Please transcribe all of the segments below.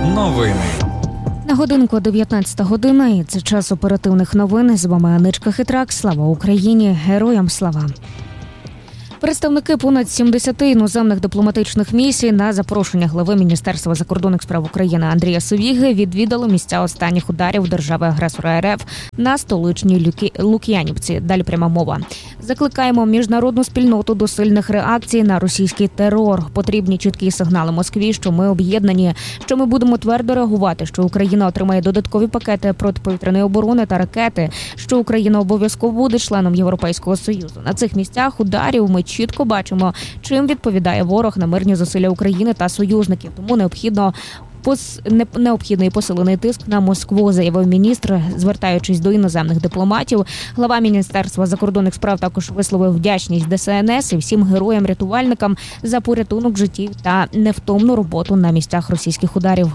Новини. На годинку 19 година, і це час оперативних новин. З вами Аничка Хитрак. Слава Україні! Героям слава! Представники понад 70 іноземних дипломатичних місій на запрошення глави Міністерства закордонних справ України Андрія Севіги відвідали місця останніх ударів держави-агресора РФ на столичній Лук'янівці. Далі пряма мова. Закликаємо міжнародну спільноту до сильних реакцій на російський терор. Потрібні чіткі сигнали Москві, що ми об'єднані, що ми будемо твердо реагувати, що Україна отримає додаткові пакети протиповітряної оборони та ракети, що Україна обов'язково буде членом Європейського Союзу. На цих місцях ударів ми чітко бачимо, чим відповідає ворог на мирні зусилля України та союзників. Тому необхідний посилений тиск на Москву, заявив міністр, звертаючись до іноземних дипломатів. Глава Міністерства закордонних справ також висловив вдячність ДСНС і всім героям-рятувальникам за порятунок життів та невтомну роботу на місцях російських ударів.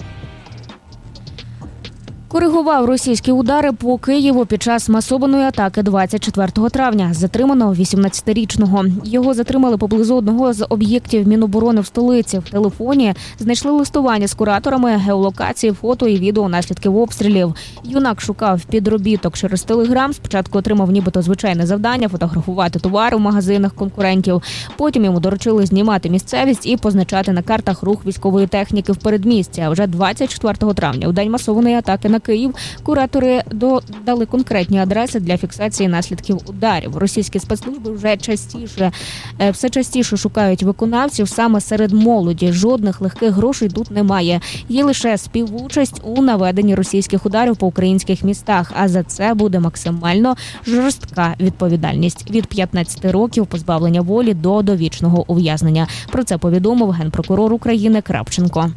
Коригував російські удари по Києву під час масованої атаки 24 травня. Затримано 18-річного. Його затримали поблизу одного з об'єктів Міноборони в столиці. В телефоні знайшли листування з кураторами, геолокації, фото і відео наслідків обстрілів. Юнак шукав підробіток через Телеграм. Спочатку отримав нібито звичайне завдання – фотографувати товари в магазинах конкурентів. Потім йому доручили знімати місцевість і позначати на картах рух військової техніки в передмісті. А вже 24 травня, у день масованої атаки на Київ, куратори дали конкретні адреси для фіксації наслідків ударів. Російські спецслужби вже все частіше шукають виконавців саме серед молоді. Жодних легких грошей тут немає. Є лише співучасть у наведенні російських ударів по українських містах. А за це буде максимально жорстка відповідальність. Від 15 років позбавлення волі до довічного ув'язнення. Про це повідомив генпрокурор України Крапченко.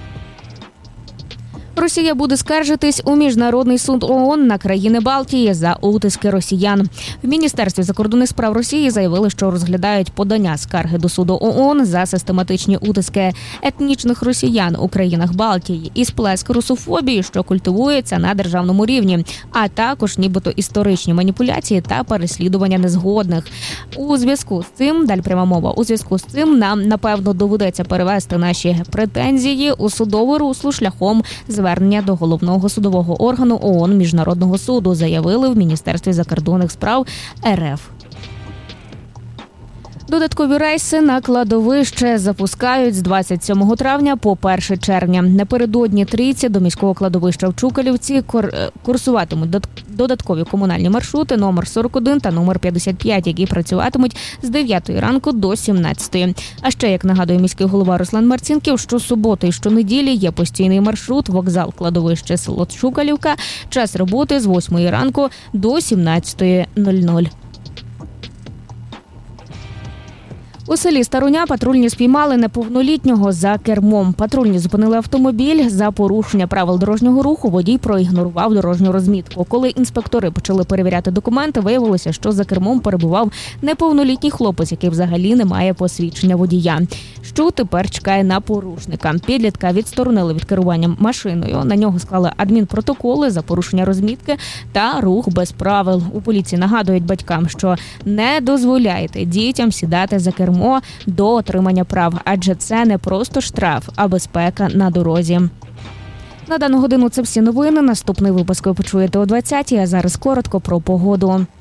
Росія буде скаржитись у Міжнародний суд ООН на країни Балтії за утиски росіян. В Міністерстві закордонних справ Росії заявили, що розглядають подання скарги до суду ООН за систематичні утиски етнічних росіян у країнах Балтії і сплеск русофобії, що культивується на державному рівні, а також нібито історичні маніпуляції та переслідування незгодних. У зв'язку з цим нам, напевно, доведеться перевести наші претензії у судове русло шляхом звернення до головного судового органу ООН Міжнародного суду, заявили в Міністерстві закордонних справ РФ. Додаткові рейси на кладовище запускають з 27 травня по 1 червня. Напередодні трійці до міського кладовища в Чукалівці курсуватимуть додаткові комунальні маршрути номер 41 та номер 55, які працюватимуть з 9 ранку до 17. А ще, як нагадує міський голова Руслан Марцінків, щосуботи і щонеділі є постійний маршрут вокзал кладовище село Чукалівка, час роботи з 8 ранку до 17:00. У селі Старуня патрульні спіймали неповнолітнього за кермом. Патрульні зупинили автомобіль за порушення правил дорожнього руху. Водій проігнорував дорожню розмітку. Коли інспектори почали перевіряти документи, виявилося, що за кермом перебував неповнолітній хлопець, який взагалі не має посвідчення водія. Що тепер чекає на порушника? Підлітка відсторонили від керування машиною. На нього склали адмінпротоколи за порушення розмітки та рух без правил. У поліції нагадують батькам, що не дозволяйте дітям сідати за кермо до отримання прав, адже це не просто штраф, а безпека на дорозі. На дану годину це всі новини. Наступний випуск ви почуєте о 20-й, а зараз коротко про погоду.